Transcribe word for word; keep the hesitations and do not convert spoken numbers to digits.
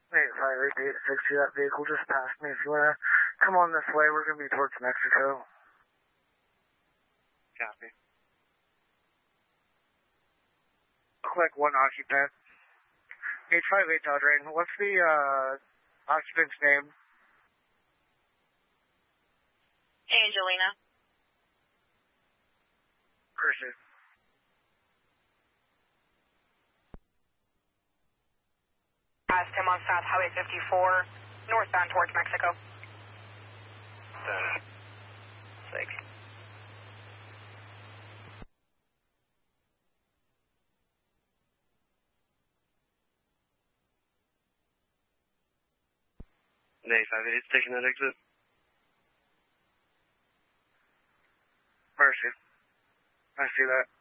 eight five eight eight six, that vehicle just passed me. If you want to come on this way, we're going to be towards Mexico. Copy. Click one occupant. eight five eight Dodge Rain. What's the uh, occupant's name? Angelina. Pursuit. Past him on South Highway fifty-four, northbound towards Mexico. Seven. Six. eight five eight, taking that exit. Mercy. I see that.